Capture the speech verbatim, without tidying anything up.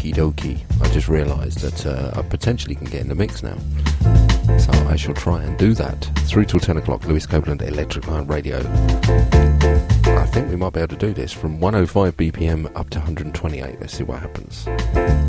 Okie dokie. I just realised that uh, I potentially can get in the mix now. So I shall try and do that. Through till ten o'clock, Lewis Copeland, Electric Light Radio. I think we might be able to do this from one oh five B P M up to one hundred twenty-eight. Let's see what happens.